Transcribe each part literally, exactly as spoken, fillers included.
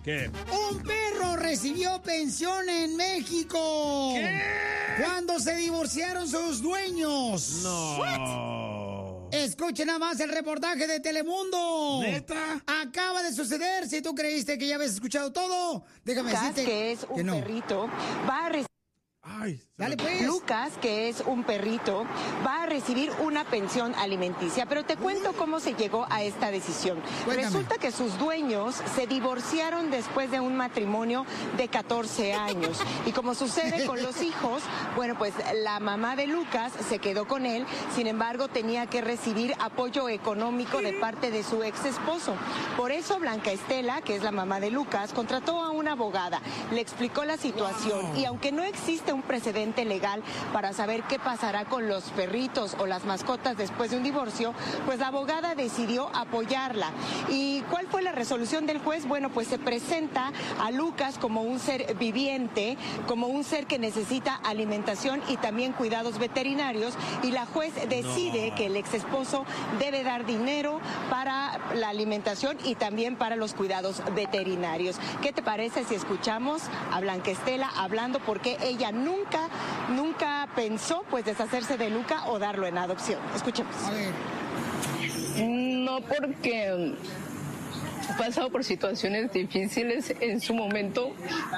¿Qué? Un perro recibió pensión en México. ¿Qué? Cuando se divorciaron sus dueños. No. What? Escuchen nada más el reportaje de Telemundo. ¿Neta? Acaba de suceder. Si tú creíste que ya habías escuchado todo, déjame Lucas, decirte que es un que no. perrito, va a recibir... Ay, Dale pues. Lucas, que es un perrito, va a recibir una pensión alimenticia, pero te cuento cómo se llegó a esta decisión. Cuéntame. Resulta que sus dueños se divorciaron después de un matrimonio de catorce años. Y como sucede con los hijos, bueno, pues la mamá de Lucas se quedó con él, sin embargo tenía que recibir apoyo económico de parte de su ex esposo. Por eso Blanca Estela, que es la mamá de Lucas, contrató a una abogada, le explicó la situación Wow. y aunque no existe un precedente legal para saber qué pasará con los perritos o las mascotas después de un divorcio, pues la abogada decidió apoyarla. ¿Y cuál fue la resolución del juez? Bueno, pues se presenta a Lucas como un ser viviente, como un ser que necesita alimentación y también cuidados veterinarios, y la juez decide No. que el ex esposo debe dar dinero para la alimentación y también para los cuidados veterinarios. ¿Qué te parece si escuchamos a Blanca Estela hablando porque ella nunca, nunca pensó pues deshacerse de Luca o darlo en adopción? Escuchemos. A ver. No, porque he pasado por situaciones difíciles en su momento.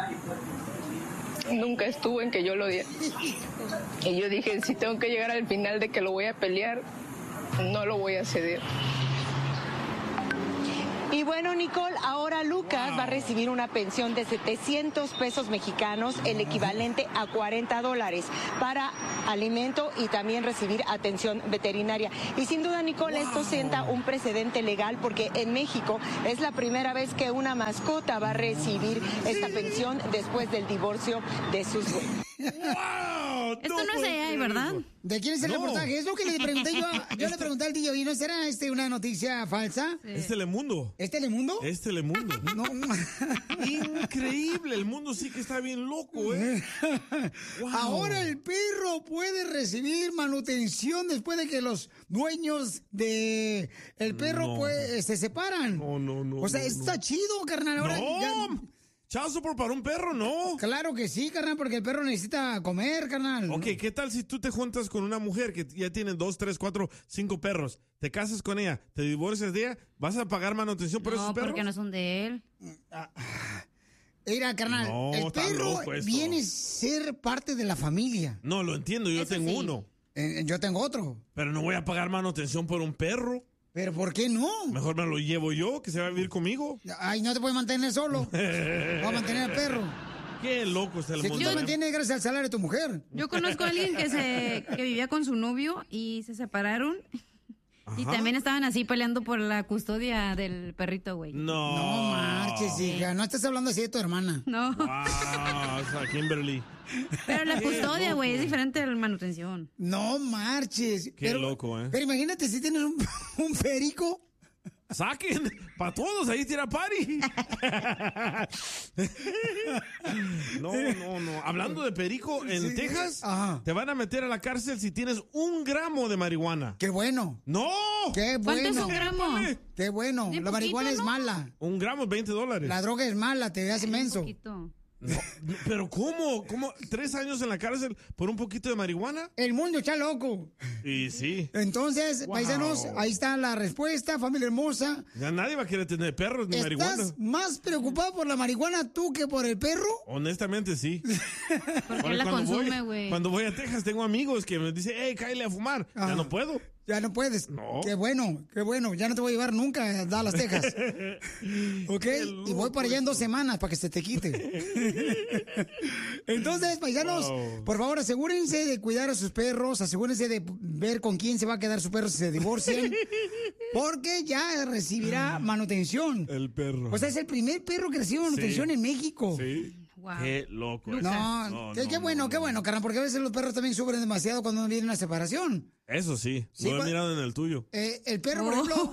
Nunca estuvo en que yo lo diera. Y yo dije, si tengo que llegar al final de que lo voy a pelear, no lo voy a ceder. Y bueno, Nicole, ahora Lucas va a recibir una pensión de setecientos pesos mexicanos, el equivalente a cuarenta dólares, para alimento y también recibir atención veterinaria. Y sin duda, Nicole, wow. esto sienta un precedente legal porque en México es la primera vez que una mascota va a recibir esta pensión después del divorcio de sus dueños. ¡Wow! Esto no es A I, ¿verdad? ¿De quién es el No. reportaje? Es lo que le pregunté yo. a- Yo le pregunté al tío, ¿y no será este una noticia falsa? Sí. Es Telemundo. ¿Es Telemundo? Es Telemundo. No. Increíble. El mundo sí que está bien loco, ¿eh? Wow. Ahora el perro puede recibir manutención después de que los dueños de el perro No. pues, se separan. No, no, no, O sea, no, esto no. está chido, carnal. Ahora No. ya- Chazo por para un perro, no. Claro que sí, carnal, porque el perro necesita comer, carnal. Ok, ¿qué tal si tú te juntas con una mujer que ya tiene dos, tres, cuatro, cinco perros? Te casas con ella, te divorcias de ella, ¿vas a pagar manutención por No, esos perros? porque no son de él. Mira, carnal, No, el está perro loco esto. viene a ser parte de la familia. No, lo entiendo, yo Eso tengo sí. uno. Eh, yo tengo otro. Pero no voy a pagar manutención por un perro. ¿Pero por qué no? Mejor me lo llevo yo, que se va a vivir conmigo. Ay, no te puedes mantener solo. Va a mantener al perro. Qué loco está el Si tú mundo. te ¿eh? mantienes gracias al salario de tu mujer. Yo conozco a alguien que se que vivía con su novio y se separaron. Y Ajá. también estaban así peleando por la custodia del perrito, güey. No. No marches, hija. No estás hablando así de tu hermana. No, Wow, o sea, Kimberly. pero la Qué custodia, güey, es loco. diferente a la manutención. No marches. Qué pero, loco, ¿eh? Pero imagínate si tienes un, un perico. Saquen, para todos, ahí tira party. No, no, no. Hablando de perico, en Sí. Texas Ajá. te van a meter a la cárcel si tienes un gramo de marihuana. Qué bueno. ¡No! Qué ¿Cuánto es bueno. un gramo? Qué bueno. Bien La marihuana poquito, es ¿no? mala. Un gramo es veinte dólares. La droga es mala, te hace Un menso. poquito. No, no, pero ¿cómo? ¿Cómo? ¿Tres años en la cárcel por un poquito de marihuana? El mundo está loco. Y sí. Entonces, Wow. paisanos, ahí está la respuesta, familia hermosa. Ya nadie va a querer tener perros ni marihuana. ¿Estás más preocupado por la marihuana tú que por el perro? Honestamente, sí. Porque Porque él la cuando consume, voy- güey. Cuando voy a Texas tengo amigos que me dicen, hey, cállale a fumar. Ajá. Ya no puedo. Ya no puedes. No. Qué bueno, qué bueno. Ya no te voy a llevar nunca a Dallas, Texas. ¿Ok? Qué Y voy para allá en dos semanas para que se te quite. Entonces, paisanos, Wow. por favor, asegúrense de cuidar a sus perros, asegúrense de ver con quién se va a quedar su perro si se divorcian, porque ya recibirá manutención. El perro. O sea, es el primer perro que recibe manutención Sí. en México. Sí. Wow. Qué loco. Lucas. No, No, qué, no, qué bueno, no, qué no. bueno, carnal, porque a veces los perros también sufren demasiado cuando viene una separación. Eso sí. Sí, lo he cua- mirado en el tuyo. Eh, el perro, por ejemplo.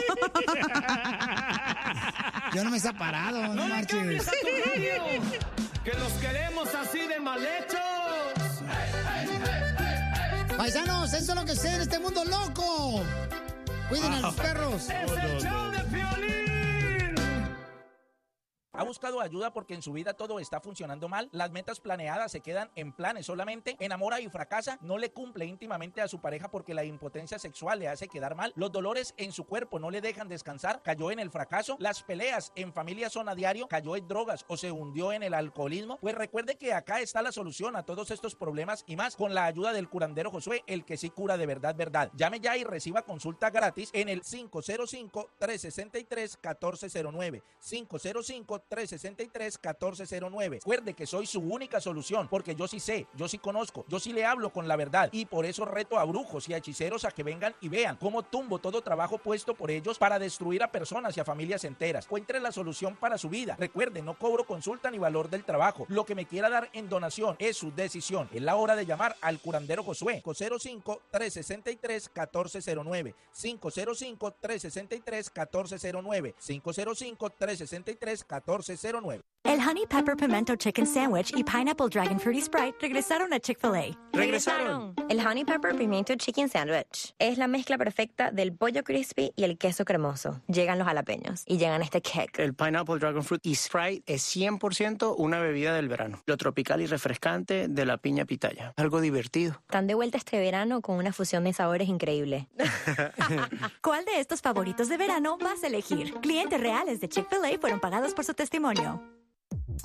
Yo no me he separado, no, marches. Que los queremos así de mal hechos. Paisanos, eso es lo que sé en este mundo loco. Cuiden a los perros. Es el show de Piolín. ¿Ha buscado ayuda porque en su vida todo está funcionando mal? ¿Las metas planeadas se quedan en planes solamente? ¿Enamora y fracasa? ¿No le cumple íntimamente a su pareja porque la impotencia sexual le hace quedar mal? ¿Los dolores en su cuerpo no le dejan descansar? ¿Cayó en el fracaso? ¿Las peleas en familia son a diario? ¿Cayó en drogas o se hundió en el alcoholismo? Pues recuerde que acá está la solución a todos estos problemas y más con la ayuda del curandero Josué, el que sí cura de verdad, verdad. Llame ya y reciba consulta gratis en el cinco cero cinco, tres seis tres, uno cuatro cero nueve. cinco cero cinco, tres seis tres, uno cuatro cero nueve. Recuerde que soy su única solución, porque yo sí sé, yo sí conozco, yo sí le hablo con la verdad, y por eso reto a brujos y a hechiceros a que vengan y vean cómo tumbo todo trabajo puesto por ellos para destruir a personas y a familias enteras. Encuentre la solución para su vida. Recuerde, no cobro consulta ni valor del trabajo. Lo que me quiera dar en donación es su decisión. Es la hora de llamar al curandero Josué. cinco cero cinco, tres seis tres, uno cuatro cero nueve. cinco cero cinco, tres seis tres, uno cuatro cero nueve. cinco cero cinco, tres seis tres, uno cuatro cero nueve. El Honey Pepper Pimento Chicken Sandwich y Pineapple Dragon Fruity Sprite regresaron a Chick-fil-A. ¡Regresaron! El Honey Pepper Pimiento Chicken Sandwich es la mezcla perfecta del pollo crispy y el queso cremoso. Llegan los jalapeños y llegan este kick. El Pineapple Dragon Fruit y Sprite es cien por ciento una bebida del verano. Lo tropical y refrescante de la piña pitaya. Algo divertido. Están de vuelta este verano con una fusión de sabores increíble. ¿Cuál de estos favoritos de verano vas a elegir? Clientes reales de Chick-fil-A fueron pagados por su testimonio.